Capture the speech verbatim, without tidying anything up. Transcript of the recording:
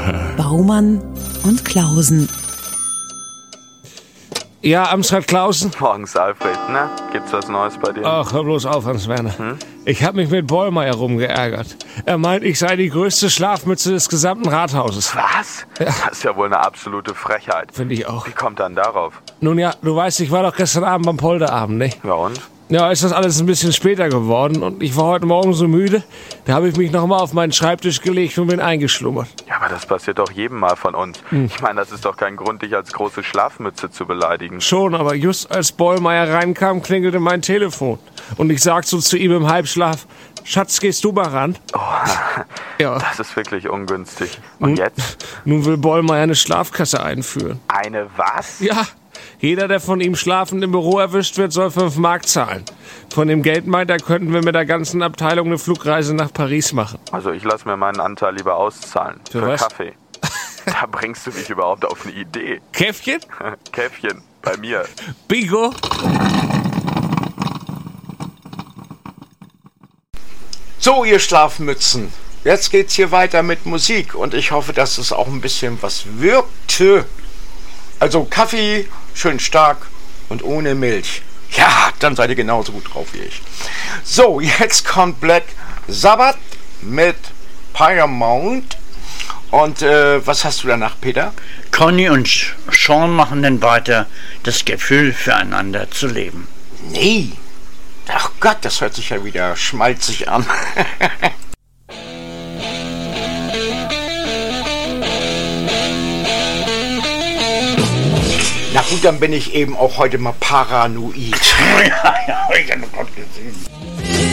Baumann und Klausen. Ja, Amtsrat Klausen? Morgens, Alfred. Na, gibt's was Neues bei dir? Ach, hör bloß auf, Hans-Werner. Hm? Ich hab mich mit Bollmeier rumgeärgert. Er meint, ich sei die größte Schlafmütze des gesamten Rathauses. Was? Ja. Das ist ja wohl eine absolute Frechheit. Finde ich auch. Wie kommt dann darauf? Nun ja, du weißt, ich war doch gestern Abend beim Polterabend, nicht? Ja, und? Ja, ist das alles ein bisschen später geworden und ich war heute Morgen so müde, da habe ich mich nochmal auf meinen Schreibtisch gelegt und bin eingeschlummert. Ja, aber das passiert doch jedem Mal von uns. Hm. Ich meine, das ist doch kein Grund, dich als große Schlafmütze zu beleidigen. Schon, aber just als Bollmeier reinkam, klingelte mein Telefon. Und ich sag so zu ihm im Halbschlaf, Schatz, gehst du mal ran? Oh, ja. Das ist wirklich ungünstig. Und nun, jetzt? Nun will Bollmeier eine Schlafkasse einführen. Eine was? Ja. Jeder, der von ihm schlafend im Büro erwischt wird, soll fünf Mark zahlen. Von dem Geld meint er, könnten wir mit der ganzen Abteilung eine Flugreise nach Paris machen. Also ich lasse mir meinen Anteil lieber auszahlen. Für, Für was? Kaffee. Da bringst du mich überhaupt auf eine Idee. Käffchen? Käffchen, bei mir. Bingo. So, ihr Schlafmützen. Jetzt geht's hier weiter mit Musik und ich hoffe, dass es auch ein bisschen was wirkte. Also Kaffee, schön stark und ohne Milch. Ja, dann seid ihr genauso gut drauf wie ich. So, jetzt kommt Black Sabbath mit Paramount. Und äh, was hast du danach, Peter? Conny und Sean machen dann weiter, das Gefühl füreinander zu leben. Nee. Ach Gott, das hört sich ja wieder schmalzig an. Na gut, dann bin ich eben auch heute mal paranoid. Ja, ja, hab ich ja noch Gott gesehen.